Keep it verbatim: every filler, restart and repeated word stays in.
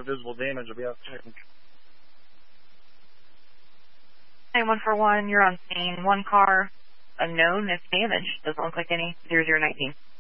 visible damage. I'll be out checking. nine one four one, you're on scene. One car, unknown, if damaged. Doesn't look like any. zero zero nineteen.